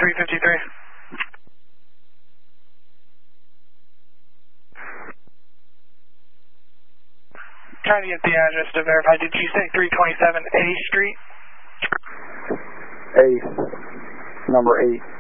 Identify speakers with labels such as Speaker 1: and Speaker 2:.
Speaker 1: 353. Trying to get the address to verify. Did you say 327 A Street?
Speaker 2: A, number 8.